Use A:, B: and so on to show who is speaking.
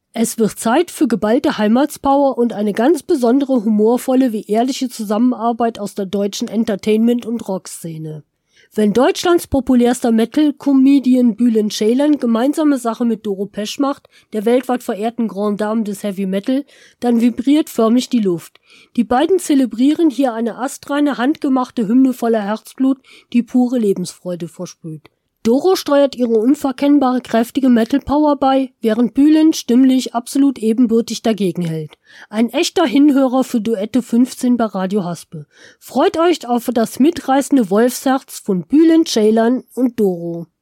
A: Es wird Zeit für geballte Heimatspower und eine ganz besondere humorvolle wie ehrliche Zusammenarbeit aus der deutschen Entertainment- und Rockszene. Wenn Deutschlands populärster Metal-Comedian Bülent Ceylan gemeinsame Sache mit Doro Pesch macht, der weltweit verehrten Grand Dame des Heavy Metal, dann vibriert förmlich die Luft. Die beiden zelebrieren hier eine astreine, handgemachte Hymne voller Herzblut, die pure Lebensfreude versprüht. Doro steuert ihre unverkennbare kräftige Metal-Power bei, während Bülent stimmlich absolut ebenbürtig dagegen hält. Ein echter Hinhörer für Duette 15 bei Radio Haspe. Freut euch auf das mitreißende Wolfsherz von Bülent Ceylan und Doro.